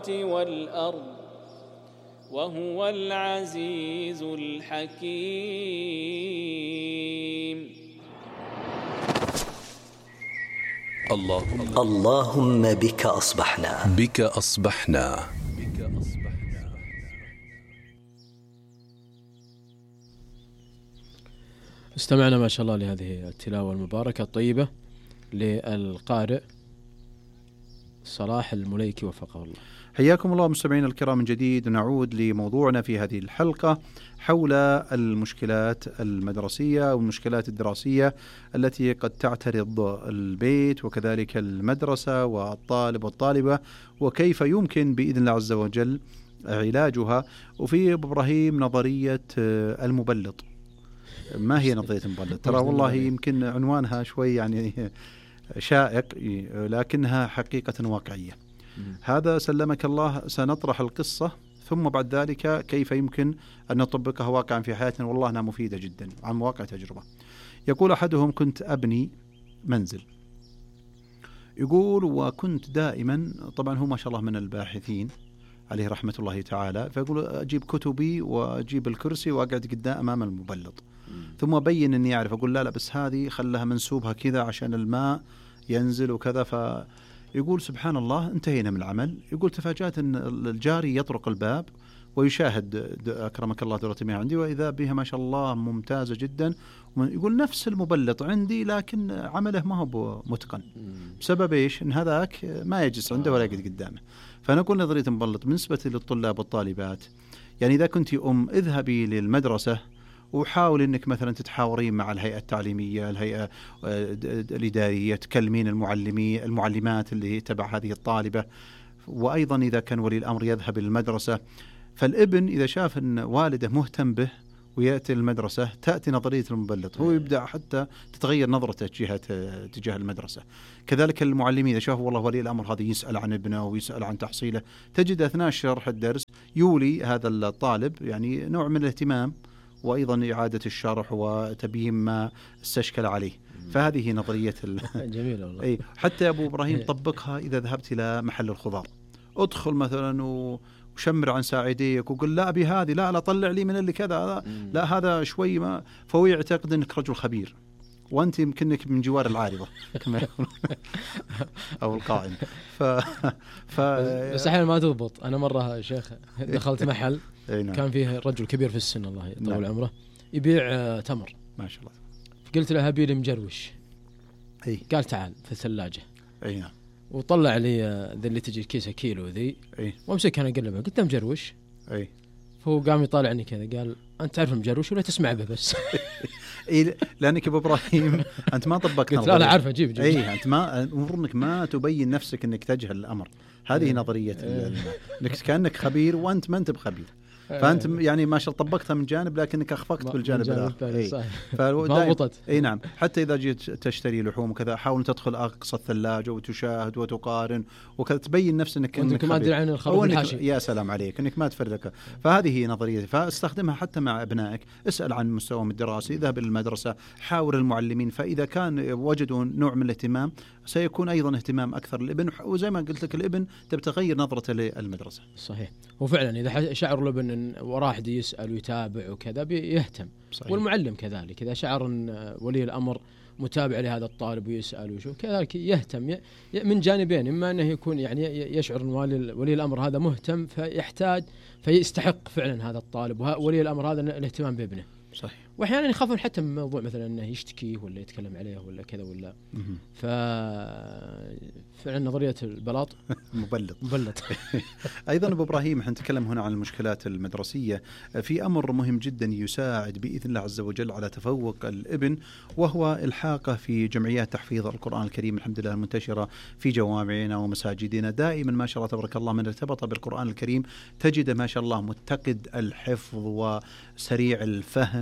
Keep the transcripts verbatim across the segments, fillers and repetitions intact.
والأرض وهو العزيز الحكيم. اللهم اللهم بك أصبحنا بك أصبحنا استمعنا ما شاء الله لهذه التلاوة المباركة الطيبة للقارئ صلاح المليكي وفقه الله. حياكم الله مستمعينا الكرام من جديد، نعود لموضوعنا في هذه الحلقة حول المشكلات المدرسية والمشكلات الدراسية التي قد تعترض البيت وكذلك المدرسة والطالب والطالبة، وكيف يمكن بإذن الله عز وجل علاجها. وفي أبو إبراهيم نظرية المبلط. ما هي نظرية المبلط؟ ترى والله يمكن عنوانها شوي يعني شائق، لكنها حقيقة واقعية. هذا سلمك الله سنطرح القصة، ثم بعد ذلك كيف يمكن أن نطبقها واقعا في حياتنا، والله أنها مفيدة جدا عن واقع تجربة. يقول أحدهم: كنت أبني منزل، يقول وكنت دائما، طبعا هو ما شاء الله من الباحثين عليه رحمة الله تعالى، فيقول أجيب كتبي وأجيب الكرسي وأقعد قدام أمام المبلط، ثم أبين أني أعرف، أقول لا لا بس هذه خلها منسوبها كذا عشان الماء ينزل وكذا. فيقول سبحان الله انتهينا من العمل. يقول تفاجأت أن الجاري يطرق الباب ويشاهد أكرمك الله دورة المياه عندي، وإذا بها ما شاء الله ممتازة جدا. يقول نفس المبلط عندي لكن عمله ما هو متقن، بسبب إيش؟ إن هذاك ما يجلس عنده ولا يقعد قدامه. فنقول نظرية المبلط بالنسبة للطلاب والطالبات، يعني إذا كنت أم اذهبي للمدرسة وحاول أنك مثلا تتحاورين مع الهيئة التعليمية، الهيئة الإدارية، تكلمين المعلمين المعلمات اللي تبع هذه الطالبة. وأيضا إذا كان ولي الأمر يذهب للمدرسة، فالابن إذا شاف أن والده مهتم به ويأتي المدرسة تأتي نظرية المبلط، هو يبدأ حتى تتغير نظرته تجاه تجاه المدرسة. كذلك المعلمين إذا شافوا والله ولي الأمر هذا يسأل عن ابنه ويسأل عن تحصيله، تجد أثناء شرح الدرس يولي هذا الطالب يعني نوع من الاهتمام، وأيضا إعادة الشرح وتبيين ما استشكل عليه. فهذه نظرية جميلة والله. أي حتى أبو إبراهيم طبقها إذا ذهبت إلى محل الخضار، أدخل مثلا وشمر عن ساعديك وقل لا أبي هذه، لا لا طلع لي من اللي كذا، لا هذا شوي ما، فهو يعتقد أنك رجل خبير وأنت يمكنك من جوار العارضة أو القائم. ف... ف... بس أحيانا ما تضبط. أنا مرة شيخ دخلت محل كان فيه رجل كبير في السن الله يطول عمره يبيع تمر ما شاء الله، قلت له أبي لي مجروش. أي. قال تعال في الثلاجة. أي نعم. وطلع لي ذي اللي تجي كيسة كيلو ذي، وامسك أنا أقلبها، قلت له مجروش. أي. فهو قام يطالعني كذا قال أنت تعرف المجروش ولا تسمع به بس؟ إيه لأنك أبو إبراهيم أنت ما طبقت. قلت لا لا عارفه جيب جيب. أي أنت ما المفروض إنك ما تبين نفسك إنك تجهل الأمر. هذه إيه. نظرية إيه. إنك كأنك خبير وأنت ما أنت بخبير. فأنت يعني ما شاء الله طبقتها من جانب لكنك أخفقت بالجانب الآخر. ضبطت. أي نعم. حتى إذا جيت تشتري لحوم وكذا حاول تدخل أقصى الثلاجة وتشاهد وتقارن وكذا تبين نفسك إنك إنك ما أدري عن الخبر الحاشي. يا سلام عليك إنك ما تفرق. فهذه هي نظريتي، فاستخدمها حتى مع أبنائك. اسأل عن مستواهم الدراسي، ذهب إلى المدرسة، حاور المعلمين، فإذا كان وجدوا نوع من الاهتمام سيكون أيضا اهتمام أكثر للابن. وزي ما قلت لك الابن تبتغير نظرته للمدرسة. صحيح. وفعلا إذا شعر الابن أن وراه أحد يسأل ويتابع وكذا بيهتم. صحيح. والمعلم كذلك إذا شعر أن ولي الأمر متابع لهذا الطالب ويسأل ويشوف كذلك يهتم من جانبين، إما أنه يكون يعني يشعر أن ولي الأمر هذا مهتم فيحتاج فيستحق فعلا هذا الطالب وولي الأمر هذا الاهتمام بابنه. صحيح. وأحيانا يخافون حتى من موضوع مثلا أنه يشتكيه ولا يتكلم عليه ولا كذا ولا. ف فعلا نظرية البلاط مبلط مبلط. أيضا أبو إبراهيم احنا نتكلم هنا عن المشكلات المدرسية، في أمر مهم جدا يساعد بإذن الله عز وجل على تفوق الابن، وهو الحاقه في جمعيات تحفيظ القرآن الكريم الحمد لله المنتشرة في جوامعنا ومساجدنا. دائما ما شاء الله تبارك الله من ارتبط بالقرآن الكريم تجد ما شاء الله متقد الحفظ وسريع الفهم و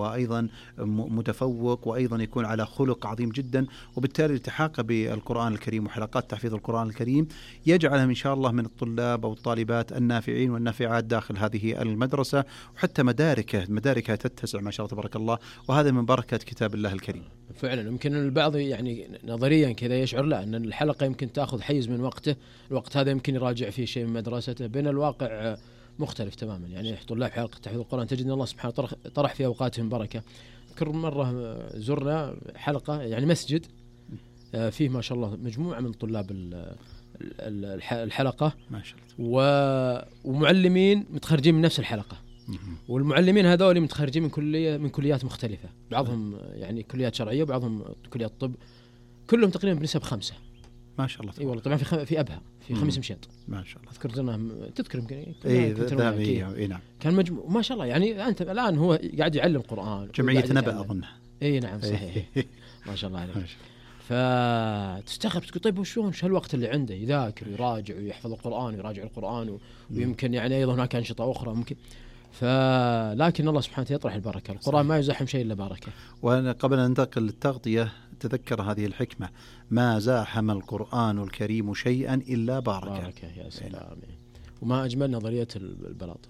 يبقى أيضا متفوق وأيضا يكون على خلق عظيم جدا، وبالتالي التحاقه بالقرآن الكريم وحلقات تحفيظ القرآن الكريم يجعلهم إن شاء الله من الطلاب أو الطالبات النافعين والنافعات داخل هذه المدرسة، وحتى مداركه مداركها تتسع ما شاء الله تبارك الله، وهذا من بركة كتاب الله الكريم. فعلا يمكن البعض يعني نظريا كذا يشعر لا أن الحلقة يمكن تأخذ حيز من وقته، الوقت هذا يمكن يراجع فيه شيء من مدرسته، بين الواقع مختلف تماما. يعني طلاب حلقة تحفيظ القرآن تجد أن الله سبحانه طرح, طرح في أوقاتهم بركة. أذكر مرة زرنا حلقة يعني مسجد فيه ما شاء الله مجموعة من طلاب الحلقة ما شاء الله، ومعلمين متخرجين من نفس الحلقة، والمعلمين هذول متخرجين من كلية من كليات مختلفة، بعضهم يعني كليات شرعية وبعضهم كليات طب، كلهم تقريبا بنسب خمسة ما شاء الله. اي والله طبعا في خ... في ابها في خميس مشيط ما شاء الله. اذكر زرنا تذكر يمكن اي اي نعم كان مجموع ما شاء الله. يعني انت الان هو قاعد يعلم قرآن، جمعية نبأ اظن. اي نعم صحيح. ما شاء الله عليك. فتستغرب تقول طيب وشلون شو الوقت اللي عنده يذاكر ويراجع ويحفظ القرآن ويراجع القرآن و... ويمكن يعني ايضا هناك انشطه اخرى ممكن، فلكن الله سبحانه وتعالى يطرح البركة. القرآن ما يزاحم شيء إلا بركة. وأنا قبل أن ننتقل للتغطية تذكر هذه الحكمة: ما زاحم القرآن الكريم شيئا إلا باركة. باركة يا سلام. وما أجمل نظرية البلاط.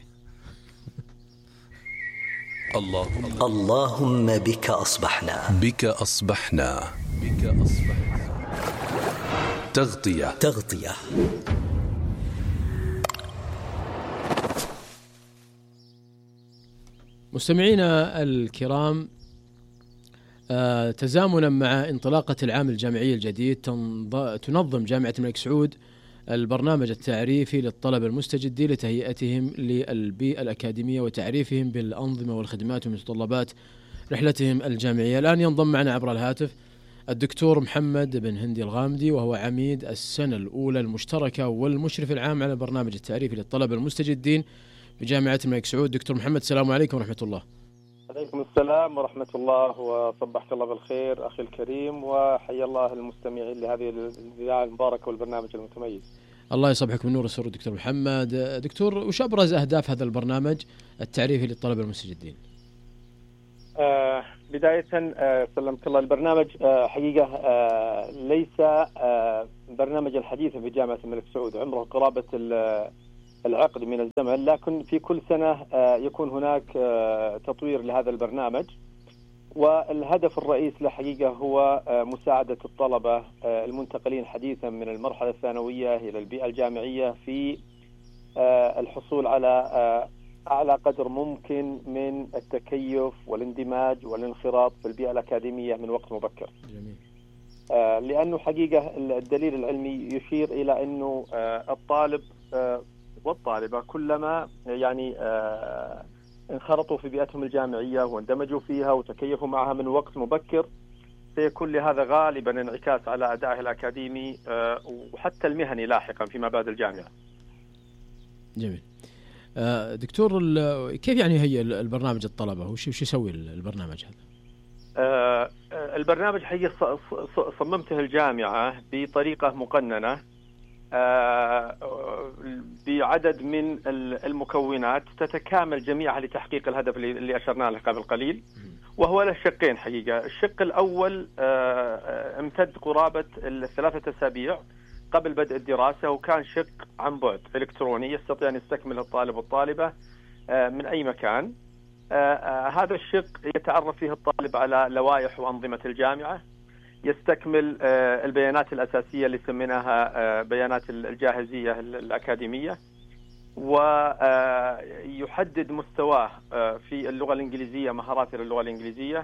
الله اللهم بك أصبحنا بك أصبحنا بك أصبحنا تغطية تغطية مستمعينا الكرام، آه تزامنا مع انطلاقة العام الجامعي الجديد تنظم جامعة الملك سعود البرنامج التعريفي للطلبة المستجدين لتهيئتهم للبيئة الأكاديمية وتعريفهم بالأنظمة والخدمات ومتطلبات رحلتهم الجامعية. الآن ينضم معنا عبر الهاتف الدكتور محمد بن هندي الغامدي، وهو عميد السنة الأولى المشتركة والمشرف العام على البرنامج التعريفي للطلبة المستجدين بجامعة الملك سعود. دكتور محمد السلام عليكم ورحمة الله. عليكم السلام ورحمة الله، وصبحك الله بالخير أخي الكريم، وحيا الله المستمعين لهذه الإذاعة المباركة والبرنامج المتميز. الله يصبحك بالنور والسرور دكتور محمد. دكتور، وش أبرز أهداف هذا البرنامج التعريفي للطلبة المستجدين؟ آه بداية آه سلمك الله، البرنامج آه حقيقة آه ليس آه برنامج حديثا في جامعة الملك سعود، عمره قرابة العقد من الزمن، لكن في كل سنة يكون هناك تطوير لهذا البرنامج، والهدف الرئيس له حقيقة هو مساعدة الطلبة المنتقلين حديثا من المرحلة الثانوية إلى البيئة الجامعية في الحصول على أعلى قدر ممكن من التكيف والاندماج والانخراط في البيئة الأكاديمية من وقت مبكر. جميل. لأنه حقيقة الدليل العلمي يشير إلى أنه الطالب والطالبة كلما يعني آه انخرطوا في بيئتهم الجامعية واندمجوا فيها وتكيفوا معها من وقت مبكر، سيكون لهذا غالبا انعكاس على أدائه الأكاديمي آه وحتى المهني لاحقا فيما بعد الجامعة. جميل. آه دكتور، كيف يعني هي البرنامج الطلبة وش وش يسوي البرنامج هذا؟ آه البرنامج حقيقة صممته الجامعة بطريقة مقننة بعدد من المكونات تتكامل جميعها لتحقيق الهدف اللي أشرنا له قبل قليل، وهو له شقين حقيقة. الشق الأول امتد قرابة الثلاثة أسابيع قبل بدء الدراسة، وكان شق عن بعد إلكتروني يستطيع أن يستكمل الطالب والطالبة من أي مكان. هذا الشق يتعرف فيه الطالب على لوائح وأنظمة الجامعة، يستكمل البيانات الأساسية اللي سميناها بيانات الجاهزية الأكاديمية، ويحدد مستواه في اللغة الإنجليزية، مهاراته للغة الإنجليزية،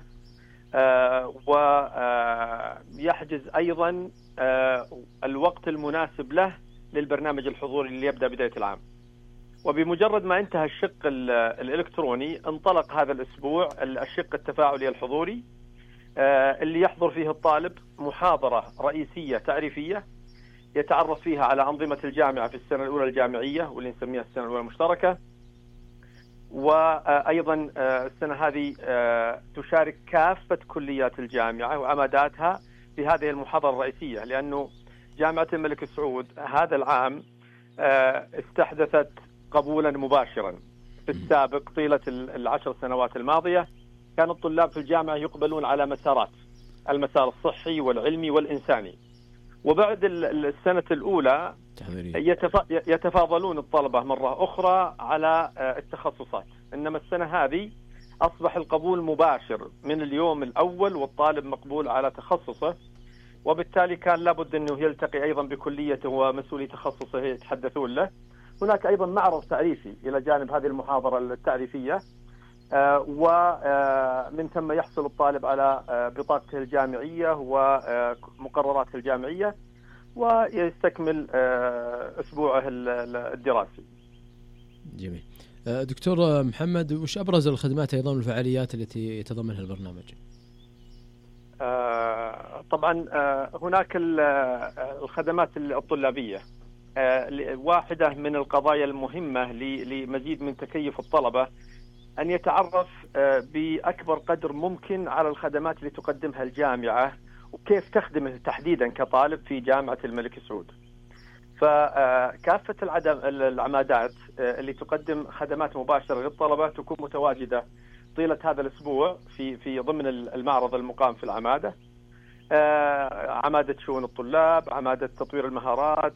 ويحجز أيضا الوقت المناسب له للبرنامج الحضوري اللي يبدأ بداية العام. وبمجرد ما انتهى الشق الإلكتروني انطلق هذا الأسبوع الشق التفاعلي الحضوري، اللي يحضر فيه الطالب محاضرة رئيسية تعريفية يتعرف فيها على أنظمة الجامعة في السنة الأولى الجامعية واللي نسميها السنة الأولى المشتركة. وأيضا السنة هذه تشارك كافة كليات الجامعة وعماداتها في هذه المحاضرة الرئيسية، لأنه جامعة الملك سعود هذا العام استحدثت قبولا مباشرا. في السابق طيلة العشر سنوات الماضية كان الطلاب في الجامعة يقبلون على مسارات، المسار الصحي والعلمي والإنساني. وبعد السنة الأولى يتفاضلون الطلبة مرة أخرى على التخصصات، إنما السنة هذه أصبح القبول مباشر من اليوم الأول، والطالب مقبول على تخصصه، وبالتالي كان لابد أنه يلتقي أيضا بكليته ومسؤولي تخصصه يتحدثون له. هناك أيضا معرض تعريفي إلى جانب هذه المحاضرة التعريفية، ومن ثم يحصل الطالب على بطاقته الجامعية ومقرراته الجامعية ويستكمل أسبوعه الدراسي. جميل. دكتور محمد، وش أبرز الخدمات أيضا والفعاليات التي يتضمنها البرنامج؟ طبعا هناك الخدمات الطلابية. واحدة من القضايا المهمة لمزيد من تكيف الطلبة أن يتعرف بأكبر قدر ممكن على الخدمات اللي تقدمها الجامعة وكيف تخدمه تحديدا كطالب في جامعة الملك سعود. فكافة العمادات اللي تقدم خدمات مباشرة للطلبة تكون متواجدة طيلة هذا الأسبوع في في ضمن المعرض المقام في العمادة. عمادة شؤون الطلاب، عمادة تطوير المهارات،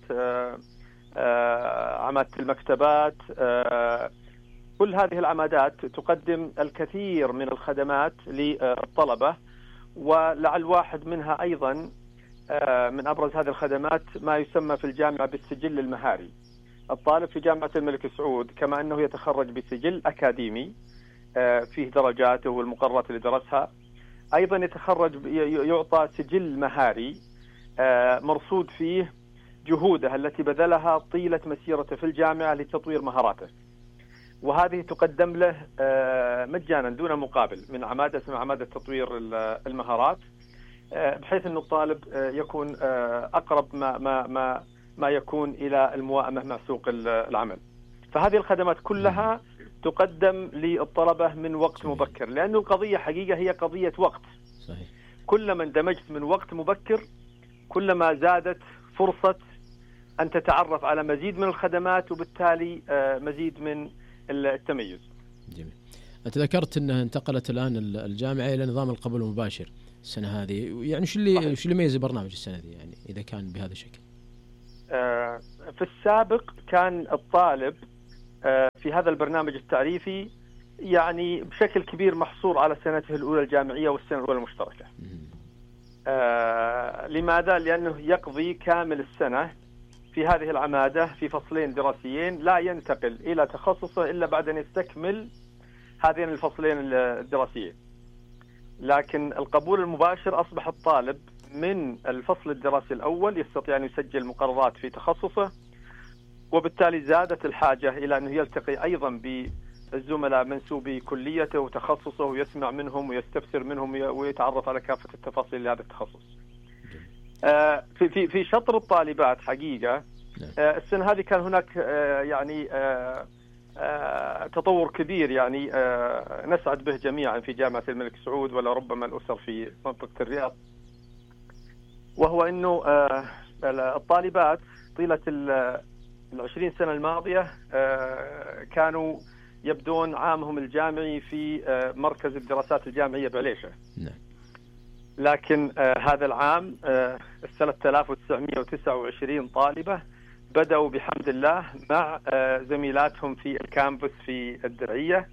عمادة المكتبات، كل هذه العمادات تقدم الكثير من الخدمات للطلبة. ولعل واحد منها أيضا من أبرز هذه الخدمات ما يسمى في الجامعة بالسجل المهاري. الطالب في جامعة الملك سعود كما أنه يتخرج بسجل أكاديمي فيه درجاته والمقررات اللي درسها، أيضا يتخرج يعطى سجل مهاري مرصود فيه جهوده التي بذلها طيلة مسيرته في الجامعة لتطوير مهاراته، وهذه تقدم له مجانا دون مقابل من عمادة اسمها عمادة تطوير المهارات، بحيث أن الطالب يكون أقرب ما ما ما ما يكون إلى الموائمة مع سوق العمل. فهذه الخدمات كلها تقدم للطلبة من وقت مبكر، لأن القضية حقيقة هي قضية وقت. صحيح. كلما اندمجت من وقت مبكر كلما زادت فرصة أن تتعرف على مزيد من الخدمات وبالتالي مزيد من التميز. جميل. أنت ذكرت أنها انتقلت الآن الجامعة إلى نظام القبول المباشر السنة هذه، يعني شو اللي شو اللي يميز البرنامج السنة هذه يعني إذا كان بهذا الشكل؟ في السابق كان الطالب في هذا البرنامج التعريفي يعني بشكل كبير محصور على سنته الأولى الجامعية والسنة الأولى المشتركة. آه لماذا؟ لأنه يقضي كامل السنة في هذه العمادة في فصلين دراسيين، لا ينتقل إلى تخصصه إلا بعد أن يستكمل هذين الفصلين الدراسيين. لكن القبول المباشر أصبح الطالب من الفصل الدراسي الأول يستطيع أن يسجل مقررات في تخصصه، وبالتالي زادت الحاجة إلى أنه يلتقي أيضا بالزملاء منسوبي كليته وتخصصه ويسمع منهم ويستفسر منهم ويتعرف على كافة التفاصيل لهذا التخصص. آه في في في شطر الطالبات حقيقة آه السنة هذه كان هناك آه يعني آه آه تطور كبير يعني آه نسعد به جميعا في جامعة الملك سعود ولا ربما الأسر في منطقة الرياض، وهو أنه آه الطالبات طيلة العشرين سنة الماضية كانوا يبدون عامهم الجامعي في مركز الدراسات الجامعية بعليشة. لكن هذا العام ثلاثة آلاف وتسعمائة وتسعة وعشرين طالبة بدأوا بحمد الله مع زميلاتهم في الكامبوس في الدرعية،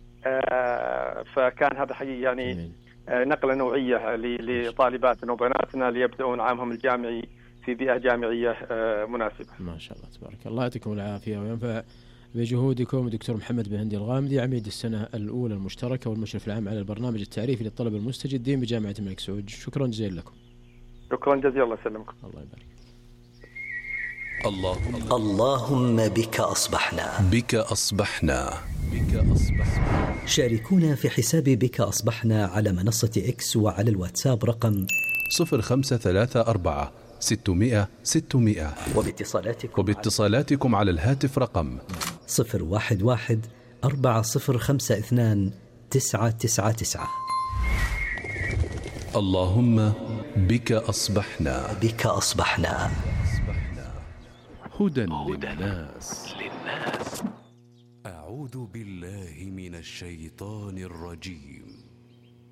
فكان هذا حقيقي يعني نقلة نوعية لطالباتنا وبناتنا ليبدأون عامهم الجامعي في بيئة جامعية مناسبة. ما شاء الله تبارك الله، يعطيكم العافية وينفع بجهودكم. دكتور محمد بن هندي الغامدي، عميد السنة الأولى المشتركة والمشرف العام على البرنامج التعريفي للطلبة المستجدين بجامعة الملك سعود، شكرا جزيلا لكم. شكرا جزيلا، الله يسلمكم. الله يبارك. اللهم اللهم بك أصبحنا بك أصبحنا بك أصبحنا. شاركونا في حساب بك أصبحنا على منصة إكس وعلى الواتساب رقم صفر خمسة ثلاثة أربعة ستمائة ستمائة، وباتصالاتكم وباتصالاتكم على الهاتف رقم صفر واحد واحد أربعة صفر خمسة اثنان تسعة تسعة تسعة. اللهم بك أصبحنا بك أصبحنا. هدى للناس. أعوذ بالله من الشيطان الرجيم.